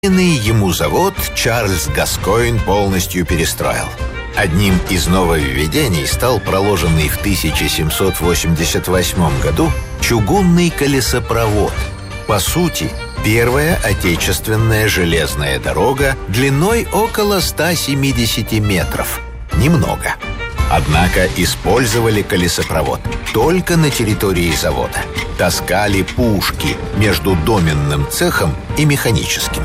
Ему завод Чарльз Гаскойн полностью перестроил. Одним из нововведений стал проложенный в 1788 году чугунный колесопровод. По сути, первая отечественная железная дорога длиной около 170 метров. Немного. Однако использовали колесопровод только на территории завода. Таскали пушки между доменным цехом и механическим.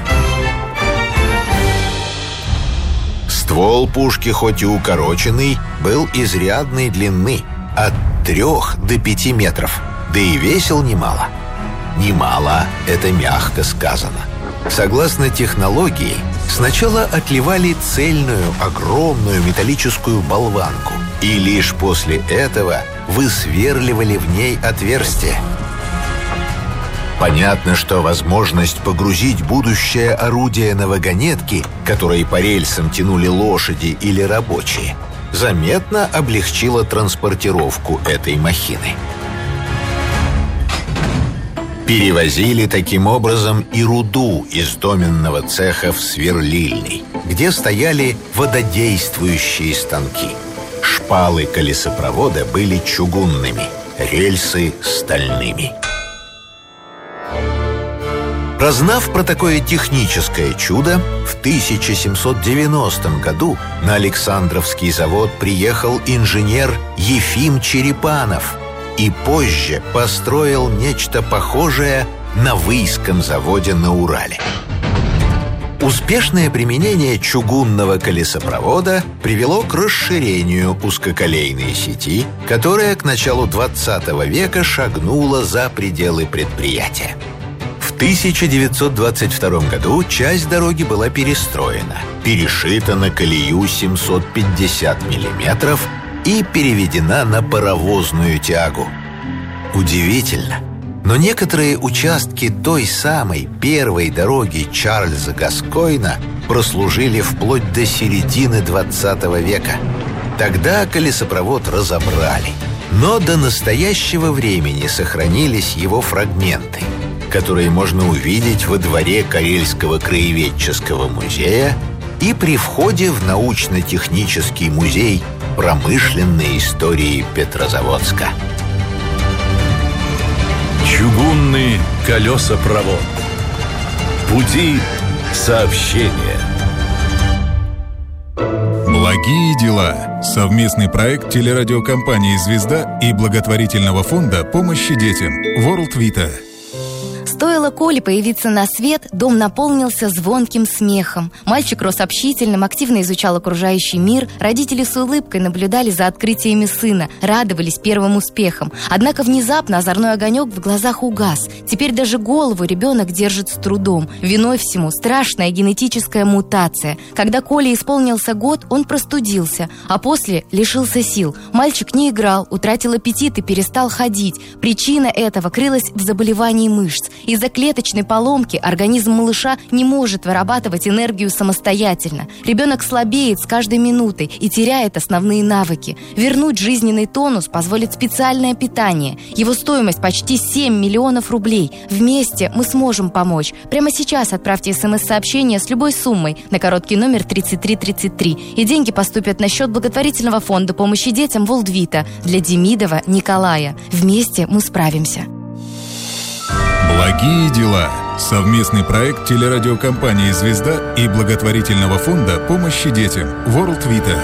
Ствол пушки, хоть и укороченный, был изрядной длины, от 3 до 5 метров, да и весил немало. Немало – это мягко сказано. Согласно технологии, сначала отливали цельную, огромную металлическую болванку, и лишь после этого высверливали в ней отверстие. Понятно, что возможность погрузить будущее орудие на вагонетки, которые по рельсам тянули лошади или рабочие, заметно облегчила транспортировку этой махины. Перевозили таким образом и руду из доменного цеха в сверлильный, где стояли вододействующие станки. Шпалы колесопровода были чугунными, рельсы – стальными. Прознав про такое техническое чудо, в 1790 году на Александровский завод приехал инженер Ефим Черепанов и позже построил нечто похожее на Выйском заводе на Урале. Успешное применение чугунного колесопровода привело к расширению узкоколейной сети, которая к началу XX века шагнула за пределы предприятия. В 1922 году часть дороги была перестроена, перешита на колею 750 мм и переведена на паровозную тягу. Удивительно, но некоторые участки той самой первой дороги Чарльза Гаскойна прослужили вплоть до середины XX века. Тогда колесопровод разобрали, но до настоящего времени сохранились его фрагменты, которые можно увидеть во дворе Карельского краеведческого музея и при входе в научно-технический музей промышленной истории Петрозаводска. Чугунный колесопровод. Пути сообщения. Благие дела. Совместный проект телерадиокомпании «Звезда» и благотворительного фонда помощи детям World Vita. Стоило Коле появиться на свет, дом наполнился звонким смехом. Мальчик рос общительным, активно изучал окружающий мир. Родители с улыбкой наблюдали за открытиями сына, радовались первым успехам. Однако внезапно озорной огонек в глазах угас. Теперь даже голову ребенок держит с трудом. Виной всему страшная генетическая мутация. Когда Коле исполнился год, он простудился, а после лишился сил. Мальчик не играл, утратил аппетит и перестал ходить. Причина этого крылась в заболевании мышц. Из-за клеточной поломки организм малыша не может вырабатывать энергию самостоятельно. Ребенок слабеет с каждой минутой и теряет основные навыки. Вернуть жизненный тонус позволит специальное питание. Его стоимость почти 7 миллионов рублей. Вместе мы сможем помочь. Прямо сейчас отправьте СМС-сообщение с любой суммой на короткий номер 3333. И деньги поступят на счет благотворительного фонда помощи детям World Vita для Демидова Николая. Вместе мы справимся. Благие дела. Совместный проект телерадиокомпании «Звезда» и благотворительного фонда помощи детям World Vita.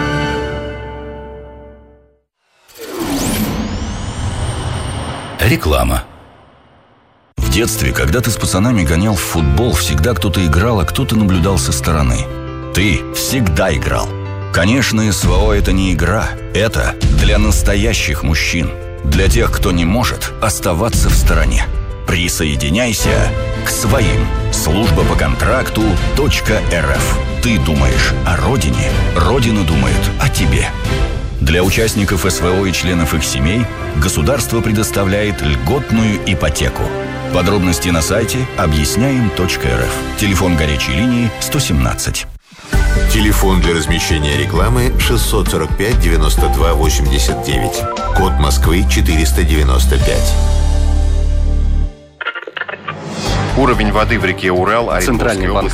Реклама. В детстве, когда ты с пацанами гонял в футбол, всегда кто-то играл, а кто-то наблюдал со стороны. Ты всегда играл. Конечно, СВО – это не игра. Это для настоящих мужчин. Для тех, кто не может оставаться в стороне. Присоединяйся к своим. Служба по контракту .рф. Ты думаешь о родине, родина думает о тебе. Для участников СВО и членов их семей государство предоставляет льготную ипотеку. Подробности на сайте объясняем.рф. Телефон горячей линии 117. Телефон для размещения рекламы 645 92 89. Код Москвы 495. Уровень воды в реке Урал, Центральный банк